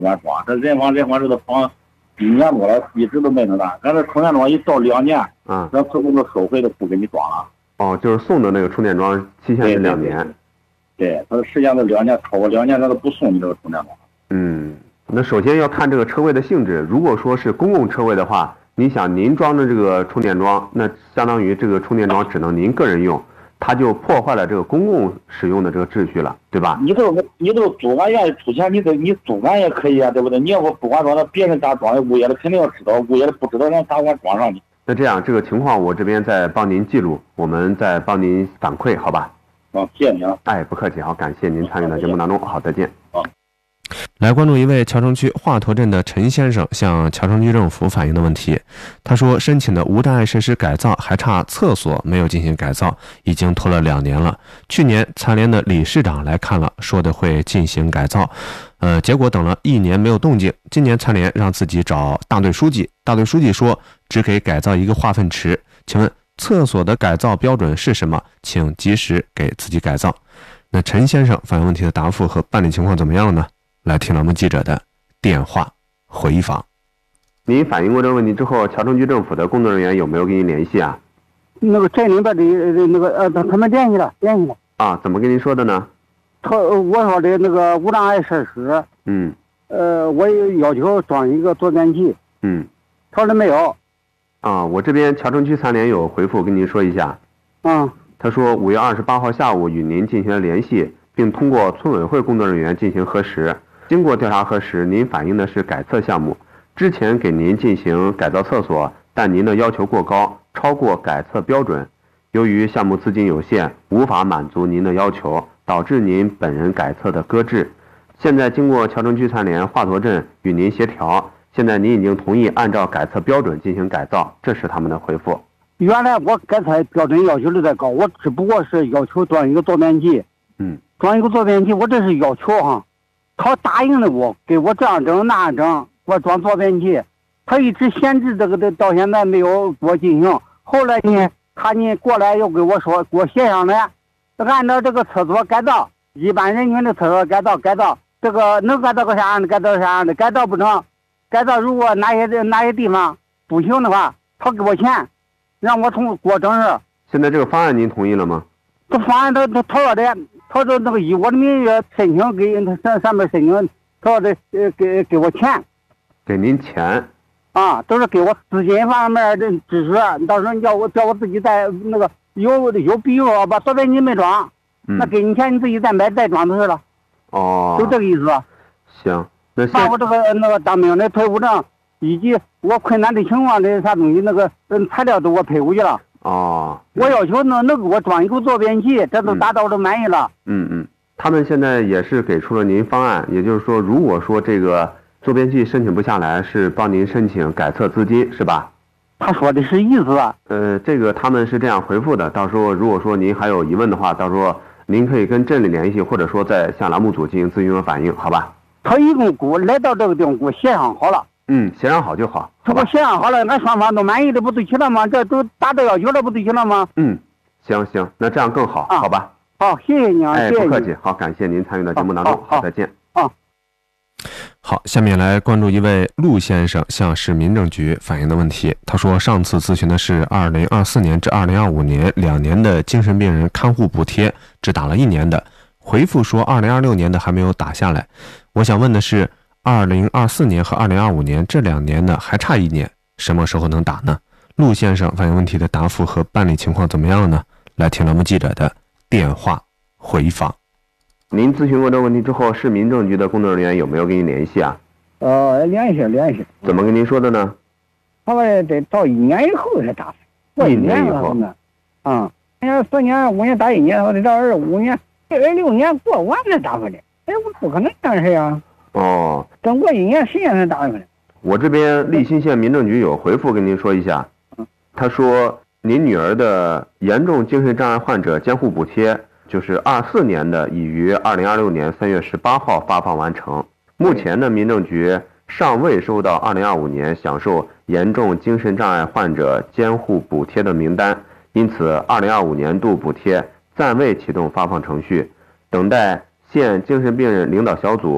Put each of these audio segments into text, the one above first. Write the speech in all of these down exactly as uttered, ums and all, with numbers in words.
电桩，这人防人防这个房一年多了，一直都没弄大。咱这充电桩一到两年， 嗯， 那自动都收回，都不给你装了。 哦，就是送的那个充电桩期限是两年。 对，对对对它的时间都两年，超过两年，它都不送你这个充电桩。 嗯，那首先要看这个车位的性质。如果说是公共车位的话，你想您装的这个充电桩，那相当于这个充电桩只能您个人用，它就破坏了这个公共使用的这个秩序了，对吧？ 你都你都租管愿意出钱，你都你租管也可以啊，对不对？你要不不管装，那别人咋装的，物业的肯定要知道，物业的不知道，人咋管装上去？ 那这样这个情况我这边再帮您记录，我们再帮您反馈，好吧？ 好，谢谢您啊。 哎，不客气，好，感谢您参与到节目当中，好，再见。 好。 来关注一位桥城区华佗镇的陈先生向桥城区政府反映的问题。他说，申请的无障碍设施改造还差厕所没有进行改造，已经拖了两年了。去年残联的理事长来看了，说的会进行改造，呃，结果等了一年没有动静。今年残联让自己找大队书记，大队书记说只给改造一个化粪池。请问厕所的改造标准是什么？请及时给自己改造。那陈先生反映问题的答复和办理情况怎么样了呢？来听我们记者的电话回访。 您反映过这个问题之后，桥城区政府的工作人员有没有跟您联系啊？ 那个镇里边的那个呃，他们联系了，联系了。 啊，怎么跟您说的呢？ 他我说的那个无障碍设施， 嗯， 呃，我要求装一个坐便器， 嗯， 他说没有。 啊，我这边桥城区残联有回复跟您说一下。 嗯， 他说五月二十八号下午与您进行了联系，并通过村委会工作人员进行核实。经过调查核实，您反映的是改厕项目，之前给您进行改造厕所，但您的要求过高，超过改厕标准。由于项目资金有限，无法满足您的要求，导致您本人改厕的搁置。现在经过桥城区残联华佗镇与您协调，现在您已经同意按照改厕标准进行改造，这是他们的回复。 原来我改厕标准要求的再高，我只不过是要求装一个坐便器， 嗯， 装一个坐便器，我这是要求哈。他答应了我，给我这样整那样整，我装坐便器，他一直闲置这个的，到现在没有给我进行。后来呢，他呢过来又给我说，给我写上来，按照这个厕所改造，一般人群的厕所改造改造，这个能改造个啥样的改造啥样的，改造不成，改造如果哪些哪些地方不行的话，他给我钱，让我从给我整事。 现在这个方案您同意了吗？ 这方案他他他说的。他说那个以我的名义申请给上上面申请，他说的呃给给我钱， 给您钱啊，都是给我资金方面的支持。到时候你叫我叫我自己再那个有有比如说把坐便器没装， 嗯、 那给你钱你自己再买再装就是了。 哦， 就这个意思。 行，那把我这个那个当兵的退伍证以及我困难的情况的啥东西那个嗯材料都我配过去了。 哦， 我要求能能给我装一个坐便器，这都达到我满意了。 嗯嗯，他们现在也是给出了您方案，也就是说，如果说这个坐便器申请不下来，是帮您申请改厕资金，是吧？ 他说的是意思啊。 呃，这个他们是这样回复的。到时候如果说您还有疑问的话，到时候您可以跟镇里联系，或者说再向栏目组进行咨询和反映，好吧？ 他一共给我来到这个地方给我协商好了。 嗯，协商好就好。 他给我协商好了，俺双方都满意的不就行了吗？这都达到要求了不就行了吗？ 嗯，行行，那这样更好，啊、好吧？ 好，谢谢你啊， 哎， 谢谢不客气。好，感谢您参与到节目当中， 好，好再见。 啊， 好，下面来关注一位陆先生向市民政局反映的问题。他说，上次咨询的是二零二四年至二零二五年两年的精神病人看护补贴，只打了一年的，回复说二零二六年的还没有打下来。我想问的是，二零二四年和二零二五年这两年呢还差一年，什么时候能打呢？陆先生反映问题的答复和办理情况怎么样呢？来听我们记者的电话回访。 您咨询过这个问题之后，市民政局的工作人员有没有跟您联系啊？ 呃，联系联系。 怎么跟您说的呢？ 他说得到一年以后才打，过一年以后呢。啊，人家四年五年打一年，我得到二五年、二六年过完再打回来。哎，我不可能这样式啊。 哦， 等过一年时间才打回来。 我这边利辛县民政局有回复跟您说一下，他说您女儿的严重精神障碍患者监护补贴，就是二四年的已于二零二六年三月十八号发放完成。目前呢，民政局尚未收到二零二五年享受严重精神障碍患者监护补贴的名单，因此二零二五年度补贴暂未启动发放程序，等待县精神病人领导小组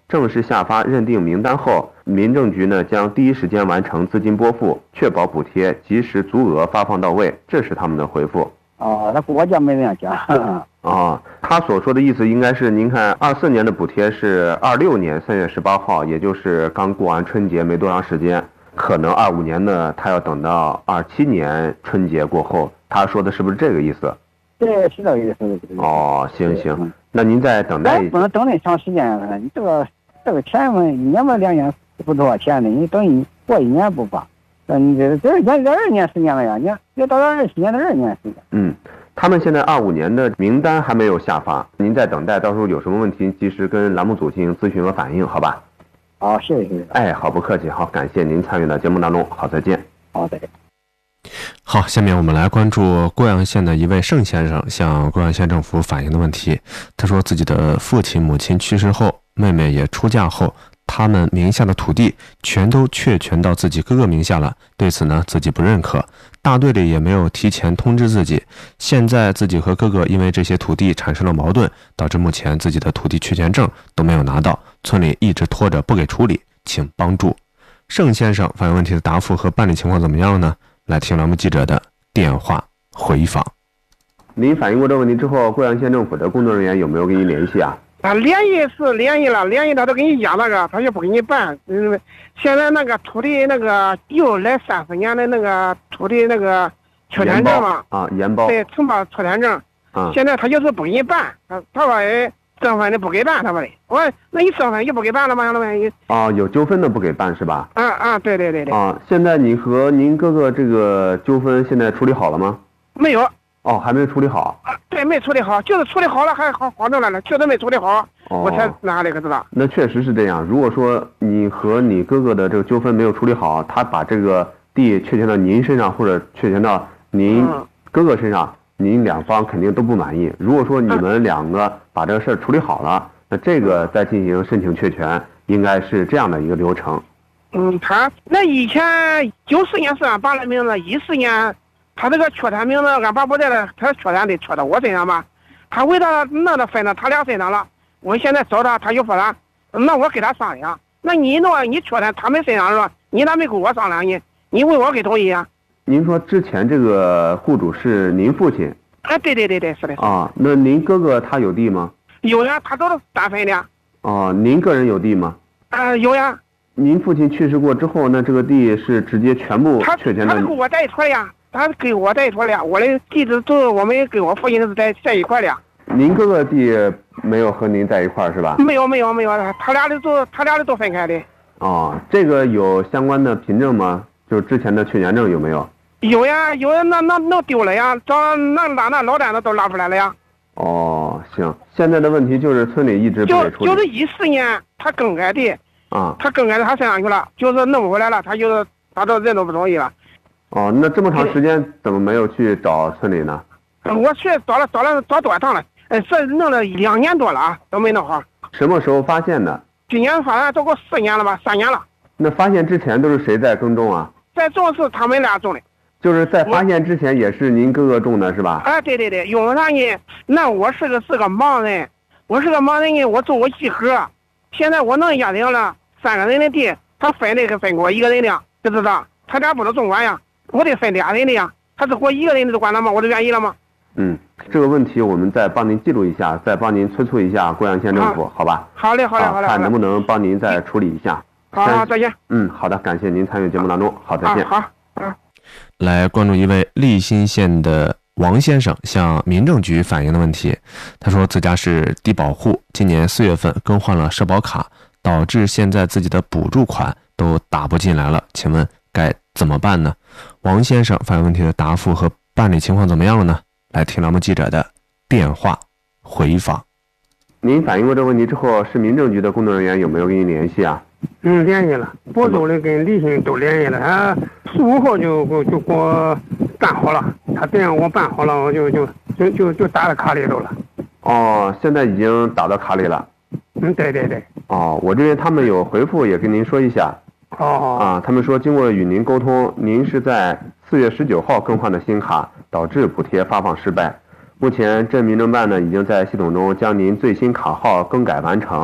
正式下发认定名单后，民政局呢将第一时间完成资金拨付，确保补贴及时足额发放到位。这是他们的回复。 哦，那国家没这样讲。 哦，他所说的意思应该是，您看二四年的补贴是二六年三月十八号，也就是刚过完春节没多长时间，可能二五年呢，他要等到二七年春节过后。他说的是不是这个意思？ 对，是这个意思。 哦，行行，那您再等待一下。 不能等那长时间了，你这个这个钱嘛，一年嘛两年不多少钱的，你等一过一年不罢。那你这这是讲二年时间了呀，你要到二七年的二年时间。 嗯。他们现在二五年的名单还没有下发，您再等待，到时候有什么问题及时跟栏目组进行咨询和反映，好吧？ 好，谢谢谢谢。 哎，好，不客气，好，感谢您参与到节目当中，好，再见。 好，再见。 好，下面我们来关注贵阳县的一位盛先生向贵阳县政府反映的问题。他说自己的父亲母亲去世后，妹妹也出嫁后，他们名下的土地全都确权到自己哥哥名下了，对此呢自己不认可，大队里也没有提前通知自己，现在自己和哥哥因为这些土地产生了矛盾，导致目前自己的土地确权证都没有拿到，村里一直拖着不给处理，请帮助。盛先生反映问题的答复和办理情况怎么样呢？来听栏目记者的电话回访。 您反映过这个问题之后，贵阳县政府的工作人员有没有跟您联系啊？ 啊，联系是联系了，联系他都跟你讲那个，他也不给你办。嗯，现在那个土地那个又来三四年的那个土地那个确权证嘛， 啊，延包。 对，承包确权证。啊。现在他就是不给你办，他他说哎，身份的不给办，他说的。我说那你身份也不给办了吗？老板？ 啊，有纠纷的不给办是吧？ 啊啊，对对对对。 啊，现在你和您哥哥这个纠纷现在处理好了吗？ 没有。 哦，还没处理好啊？对，没处理好，就是处理好了还好好着了呢，确实没处理好， 哦、 我才哪里个知道？ 那确实是这样。如果说你和你哥哥的这个纠纷没有处理好，他把这个地确权到您身上，或者确权到您哥哥身上，嗯、您两方肯定都不满意。如果说你们两个把这个事儿处理好了，嗯、那这个再进行申请确权，应该是这样的一个流程。 嗯，他那以前九四年是俺爸的名字，一四年。他这个确权名字，俺爸不在了，他确权得确到我身上吧？他为他那的分到他俩身上了。我现在找他，他就说他，那我跟他商量。那你那你确权他们身上是吧？你咋没跟我商量呢？你为我给同意啊？ 您说之前这个户主是您父亲？ 啊，对对对对，是的。 啊，那您哥哥他有地吗？ 有呀，他都是单分的。 哦，您个人有地吗？ 啊，有呀。 您父亲去世过之后，那这个地是直接全部确权的？ 他跟我在一块呀。他给我在一块的，我的地址都是我们跟我父亲是在在一块的。 您哥哥地没有和您在一块是吧？ 没有没有没有，他俩的都他俩的都分开的。 哦，这个有相关的凭证吗？就是之前的确权证有没有？ 有呀有呀，那那那丢了呀，找那拉那老单子都拉出来了呀。 哦，行，现在的问题就是村里一直不给处理。 就就是一四年他更改的啊， 他更改到他身上去了，就是弄不回来了，他就是他都人都不同意了。 哦，那这么长时间怎么没有去找村里呢？ 我去找了找了找多趟了，呃，这弄了两年多了啊，都没弄好。 什么时候发现的？ 今年发现都过四年了吧，三年了。 那发现之前都是谁在耕种啊？ 在种是他们俩种的。 就是在发现之前也是您哥哥种的是吧？ 哎，对对对，因为啥呢？那我是个是个盲人，我是个盲人呢，我做我一盒，现在我弄家庭了，三个人的地，他分的分给我一个人的，知不知道？他俩不能种管呀。我得分俩人的呀，他是我一个人的就管了吗？我就愿意了吗？ 嗯，这个问题我们再帮您记录一下，再帮您催促一下贵阳县政府，好吧？ 好嘞，好嘞，好嘞， 看能不能帮您再处理一下。 好，好，再见。 嗯，好的，感谢您参与节目当中，好，再见。 好，好。 来关注一位利辛县的王先生向民政局反映的问题。他说自家是低保户，今年四月份更换了社保卡，导致现在自己的补助款都打不进来了，请问该怎么办呢？王先生反映问题的答复和办理情况怎么样了呢？来听栏目记者的电话回访。 您反映过这个问题之后，市民政局的工作人员有没有跟您联系啊？ 嗯，联系了，播州的跟利辛都联系了，他十五号就就给我办好了，他等让我办好了，我就就就就就打到卡里头了。 哦，现在已经打到卡里了。 嗯，对对对。 哦，我这边他们有回复，也跟您说一下。 哦。 啊，他们说经过与您沟通，您是在四月十九号更换的新卡，导致补贴发放失败。目前镇民政办呢已经在系统中将您最新卡号更改完成，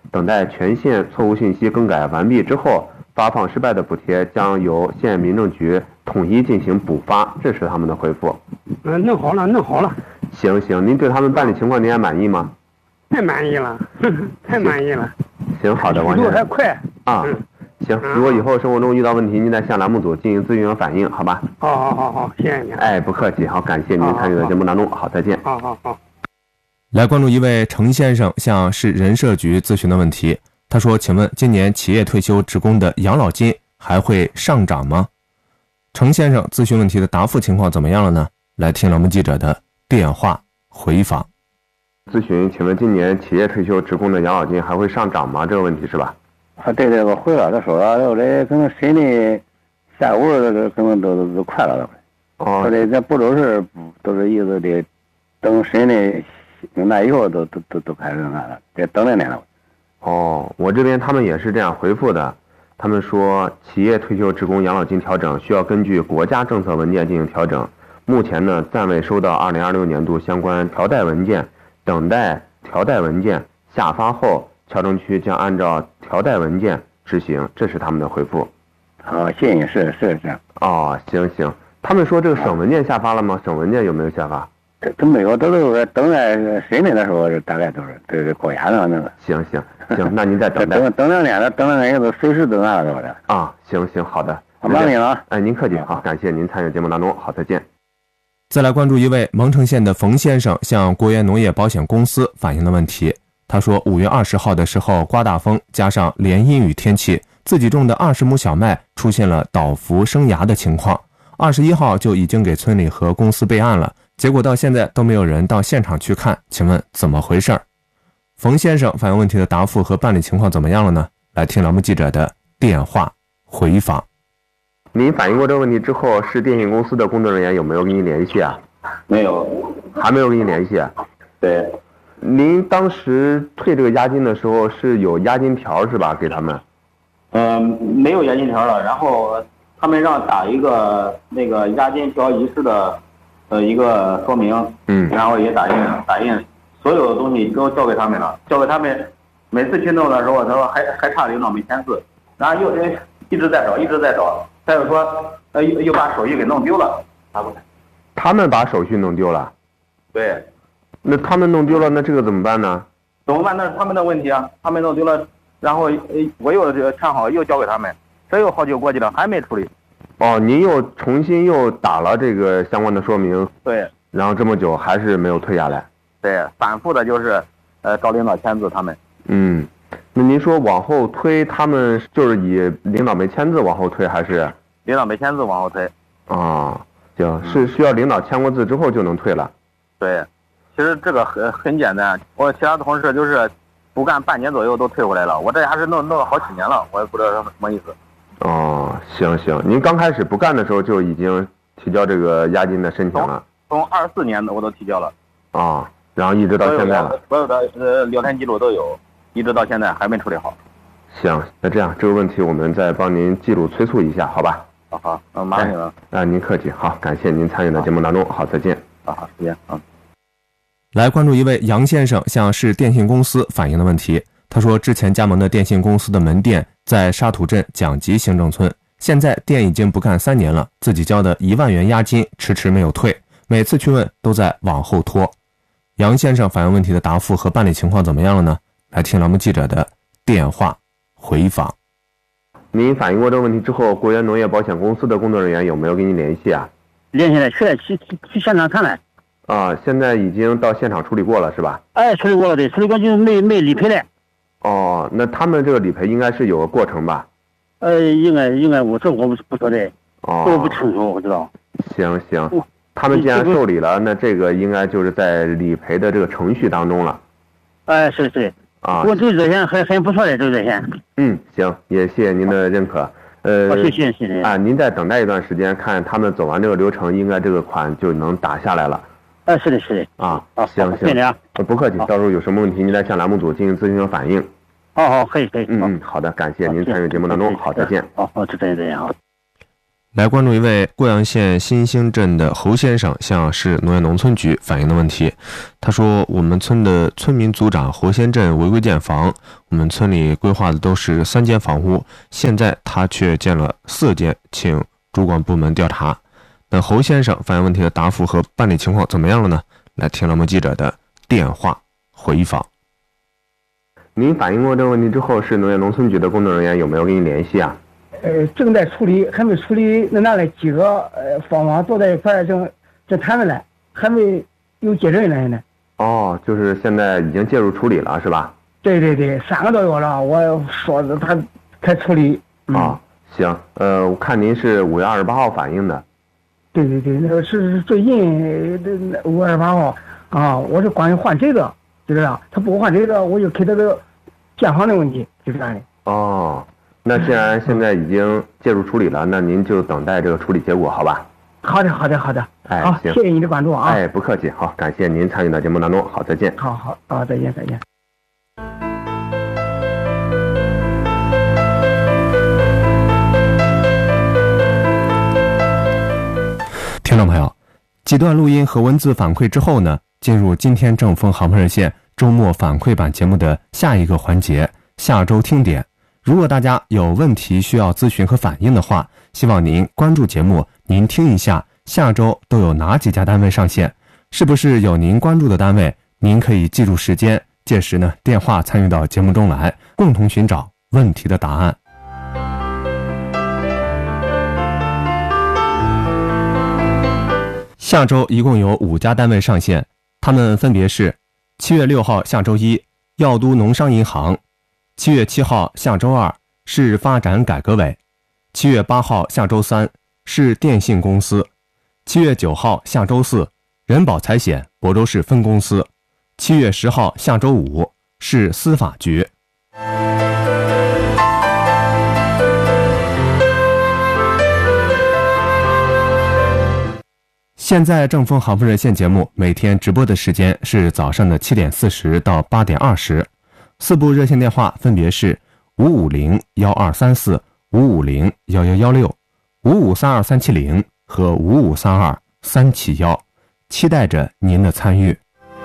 等待全县错误信息更改完毕之后，发放失败的补贴将由县民政局统一进行补发，这是他们的回复。 嗯，弄好了，弄好了。 行行，您对他们办理情况您还满意吗？ 太满意了，呵呵太满意了。 行，好的，王先生。 还快啊。嗯行，如果以后生活中遇到问题，您再向栏目组进行咨询和反映，好吧？ 好好好好，谢谢您。 哎，不客气，好，感谢您参与的节目当中，好，再见。 好好好。 来关注一位程先生向市人社局咨询的问题，他说：“请问今年企业退休职工的养老金还会上涨吗？”程先生咨询问题的答复情况怎么样了呢？来听栏目记者的电话回访。 咨询，请问今年企业退休职工的养老金还会上涨吗？这个问题是吧？ 啊，对对，我回了，他说了，后来可能审理下午这可能都都都快了， 哦， 说的这步骤是都是意思的，等审理明白以后都都都都开始那了，得等两年了。 哦，我这边他们也是这样回复的，他们说企业退休职工养老金调整需要根据国家政策文件进行调整，目前呢暂未收到二零二六年度相关调带文件，等待调带文件下发后，桥城区将按照调带文件执行，这是他们的回复。 好，谢谢，是是是。 哦，行行，他们说这个省文件下发了吗？省文件有没有下发？ 这这没有，都是等待审理的时候，大概都是这个高压的那个。 行行行，那您再等待。 等等两年了，等两年都随时都那了，是啊，行行，好的， 好，麻烦您了。 哎，您客气，好，感谢您参与节目当中，好，再见。 再来关注一位蒙城县的冯先生向国元农业保险公司反映的问题。他说，五月二十号的时候刮大风，加上连阴雨天气，自己种的二十亩小麦出现了倒伏生芽的情况。二十一号就已经给村里和公司备案了，结果到现在都没有人到现场去看，请问怎么回事？冯先生反映问题的答复和办理情况怎么样了呢？来听栏目记者的电话回访。 您反映过这个问题之后，市电信公司的工作人员有没有跟您联系啊？ 没有， 还没有跟您联系啊？ 对。 您当时退这个押金的时候是有押金条是吧？给他们？ 嗯、呃，没有押金条了，然后他们让打一个那个押金条遗失的，呃一个说明， 嗯， 然后也打印打印，所有的东西都交给他们了，交给他们，每次去弄的时候，他说还还差领导没签字，然后又一直在找，一直在找，他又说呃又又把手续给弄丢了，他不， 他们把手续弄丢了？ 对。 那他们弄丢了，那这个怎么办呢？ 怎么办？那是他们的问题啊！他们弄丢了，然后我又看好又交给他们，这又好久过去了，还没处理。 哦，您又重新又打了这个相关的说明。 对。 然后这么久还是没有退下来。 对，反复的就是，呃，找领导签字他们。 嗯，那您说往后推，他们就是以领导没签字往后推，还是？ 领导没签字往后推。 啊，行，是需要领导签过字之后就能退了。 对。其实这个很很简单，我其他同事就是不干半年左右都退回来了，我这还是弄弄了好几年了，我也不知道什么什么意思。 哦，行行，您刚开始不干的时候就已经提交这个押金的申请了？ 从二四年的我都提交了。 啊、哦，然后一直到现在了。 所有的呃聊天记录都有，一直到现在还没处理好。 行，那这样这个问题我们再帮您记录催促一下，好吧？ 好好，嗯，麻烦你了。 啊，您客气，好，感谢您参与的节目当中，好，再见。 好好，再见啊。 来关注一位杨先生向市电信公司反映的问题。他说，之前加盟的电信公司的门店在沙土镇蒋集行政村，现在店已经不干三年了，自己交的一万元押金迟迟没有退，每次去问都在往后拖。杨先生反映问题的答复和办理情况怎么样了呢？来听栏目记者的电话回访。 您反映过这个问题之后，国元农业保险公司的工作人员有没有跟您联系啊？ 联系了，去了，去去去现场看了。 啊，现在已经到现场处理过了是吧？ 哎，处理过了，对，处理过就是没没理赔了。 哦，那他们这个理赔应该是有个过程吧？ 呃，应该应该，我这我不不晓得， 哦， 我不清楚，我知道。 行行，他们既然受理了，那这个应该就是在理赔的这个程序当中了。 哎，是是。 啊， 我这个热线很很不错的，这个热线。 嗯，行，也谢谢您的认可。呃， 谢谢谢谢。 啊，您再等待一段时间，看他们走完这个流程，应该这个款就能打下来了。 哎，是的，是的。 啊， 啊， 行行， 谢谢啊， 不客气。到时候有什么问题，您再向栏目组进行咨询和反映。 好好，可以可以。 嗯嗯，好的，感谢您参与节目当中，好，再见。 好好，再见再见啊。 来关注一位贵阳县新兴镇的侯先生向市农业农村局反映的问题。他说，我们村的村民组长侯先镇违规建房，我们村里规划的都是三间房屋，现在他却建了四间，请主管部门调查。那侯先生反映问题的答复和办理情况怎么样了呢？来听了我们记者的电话回访。 您反映过这个问题之后，市农业农村局的工作人员有没有跟您联系啊？ 呃，正在处理，还没处理。那拿来几个呃方方坐在一块儿，正正谈着呢，还没有接人呢。现在。 哦，就是现在已经介入处理了，是吧？ 对对对，三个多月了，我说的他开处理。 嗯、哦，行，呃，我看您是五月二十八号反映的。 对对对，那个是最近五月二十八号啊，我是关于换这个，就这样。他不换这个，我就给他这个建房的问题，就这样的。 哦。那既然现在已经介入处理了，那您就等待这个处理结果，好吧？ 好的，好的，好的。 哎， 好，谢谢你的关注啊！ 哎，不客气，好，感谢您参与到节目当中，好，再见。 好好啊，再见，再见。 听众朋友，几段录音和文字反馈之后呢，进入今天正风航风热线周末反馈版节目的下一个环节——下周听点。如果大家有问题需要咨询和反映的话，希望您关注节目，您听一下下周都有哪几家单位上线，是不是有您关注的单位？您可以记住时间，届时呢电话参与到节目中来，共同寻找问题的答案。下周一共有五家单位上线，他们分别是：七月六号下周一，药都农商银行。七月七号下周二，市发展改革委；七月八号下周三，市电信公司；七月九号下周四，人保财险亳州市分公司；七月十号下周五，市司法局。现在正风航风热线节目每天直播的时间是早上的七点四十到八点二十。四部热线电话分别是五五零幺二三四、五五零幺幺幺六、五五三二三七零和五五三二三七幺，期待着您的参与。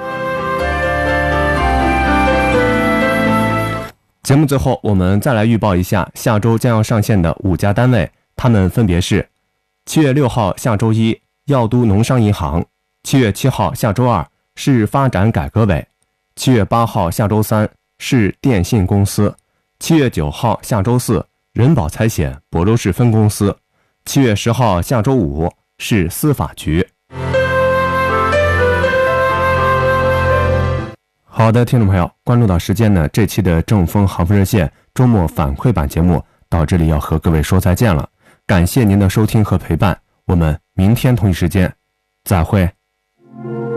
节目最后，我们再来预报一下下周将要上线的五家单位，他们分别是：七月六号下周一，药都农商银行；七月七号下周二，市发展改革委；七月八号下周三，市电信公司；七月九号下周四，人保财险亳州市分公司；七月十号下周五，市司法局。好的，听众朋友，关注到时间呢，这期的正风航风热线周末反馈版节目到这里要和各位说再见了，感谢您的收听和陪伴，我们明天同一时间再会。